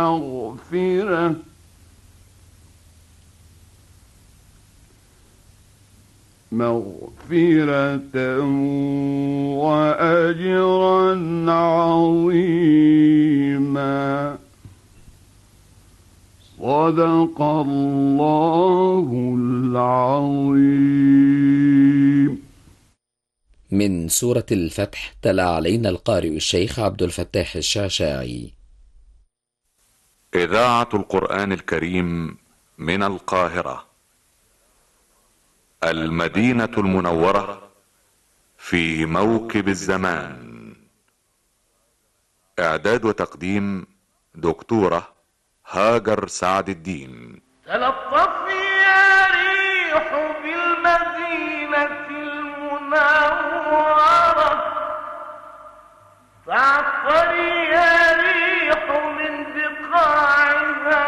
مغفرة وأجرا عظيما. صدق الله العظيم. من سورة الفتح تلا علينا القارئ الشيخ عبد الفتاح الشعشاعي. إذاعة القرآن الكريم من القاهرة، المدينة المنورة، في موكب الزمان. إعداد وتقديم دكتورة هاجر سعد الدين. تلطفي يا ريح بالمدينة المنورة، فاعطري يا ريح من بقاعها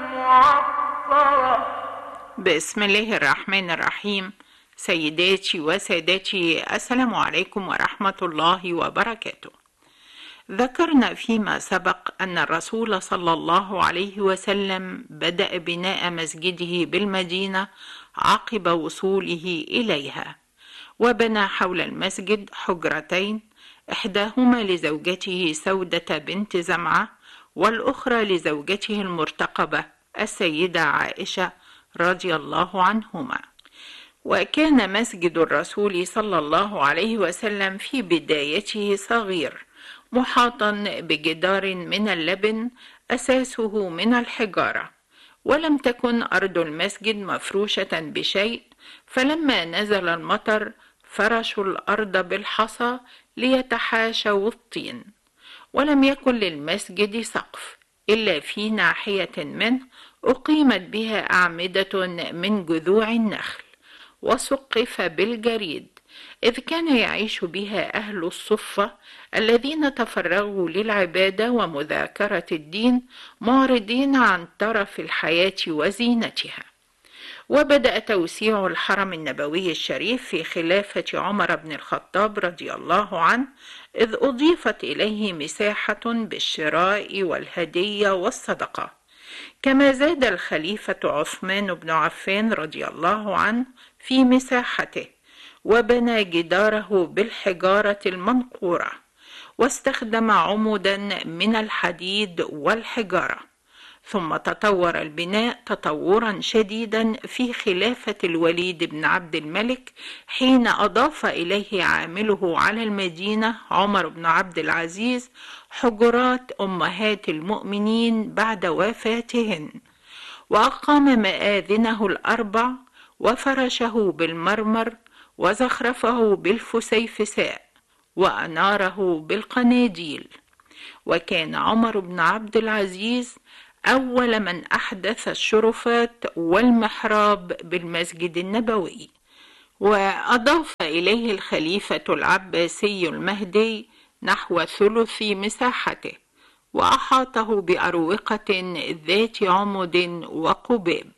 المعطرة. بسم الله الرحمن الرحيم. سيداتي وسادتي، السلام عليكم ورحمة الله وبركاته. ذكرنا فيما سبق أن الرسول صلى الله عليه وسلم بدأ بناء مسجده بالمدينة عقب وصوله إليها، وبنى حول المسجد حجرتين، إحداهما لزوجته سودة بنت زمعة، والأخرى لزوجته المرتقبة السيدة عائشة رضي الله عنهما. وكان مسجد الرسول صلى الله عليه وسلم في بدايته صغير، محاطا بجدار من اللبن أساسه من الحجارة، ولم تكن أرض المسجد مفروشة بشيء، فلما نزل المطر فرشوا الأرض بالحصى ليتحاشوا الطين. ولم يكن للمسجد سقف إلا في ناحية منه أقيمت بها أعمدة من جذوع النخل، وسقف بالجريد، إذ كان يعيش بها أهل الصفة الذين تفرغوا للعبادة ومذاكرة الدين، معرضين عن ترف الحياة وزينتها. وبدأ توسيع الحرم النبوي الشريف في خلافة عمر بن الخطاب رضي الله عنه، إذ أضيفت إليه مساحة بالشراء والهدية والصدقة. كما زاد الخليفة عثمان بن عفان رضي الله عنه في مساحته، وبنى جداره بالحجارة المنقورة، واستخدم عمودا من الحديد والحجارة. ثم تطور البناء تطورا شديدا في خلافة الوليد بن عبد الملك، حين أضاف إليه عامله على المدينة عمر بن عبد العزيز حجرات أمهات المؤمنين بعد وفاتهن، وأقام مآذنه الأربع، وفرشه بالمرمر، وزخرفه بالفسيفساء، وأناره بالقناديل. وكان عمر بن عبد العزيز أول من أحدث الشرفات والمحراب بالمسجد النبوي. وأضاف إليه الخليفة العباسي المهدي نحو ثلث مساحته، وأحاطه بأروقة ذات عمد وقباب.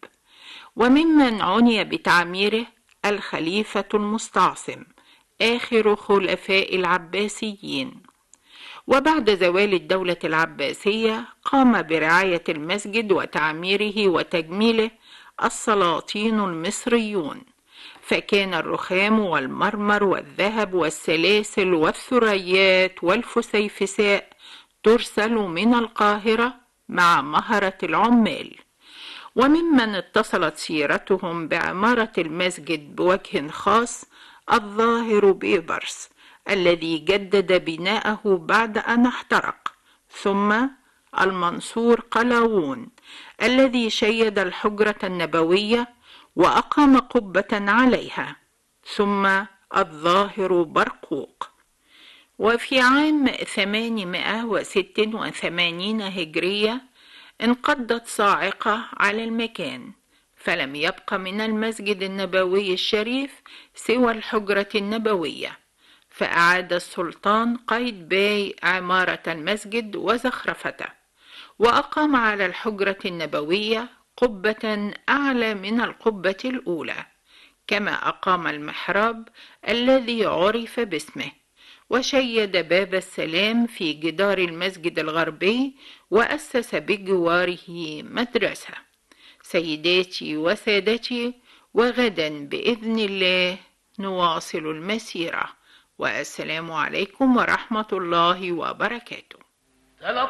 وممن عني بتعميره الخليفة المستعصم آخر خلفاء العباسيين. وبعد زوال الدولة العباسية قام برعاية المسجد وتعميره وتجميله السلاطين المصريون، فكان الرخام والمرمر والذهب والسلاسل والثريات والفسيفساء ترسل من القاهرة مع مهرة العمال. وممن اتصلت سيرتهم بعمارة المسجد بوجه خاص الظاهر بيبرس الذي جدد بناءه بعد أن احترق، ثم المنصور قلاوون الذي شيد الحجرة النبوية وأقام قبة عليها، ثم الظاهر برقوق. وفي عام 886 هجرية انقضت صاعقة على المكان، فلم يبق من المسجد النبوي الشريف سوى الحجرة النبوية، فأعاد السلطان قايتباي عمارة المسجد وزخرفته، وأقام على الحجرة النبوية قبة أعلى من القبة الأولى، كما أقام المحراب الذي عرف باسمه، وشيد باب السلام في جدار المسجد الغربي، وأسس بجواره مدرسة. سيداتي وسادتي، وغدا بإذن الله نواصل المسيرة، والسلام عليكم ورحمة الله وبركاته.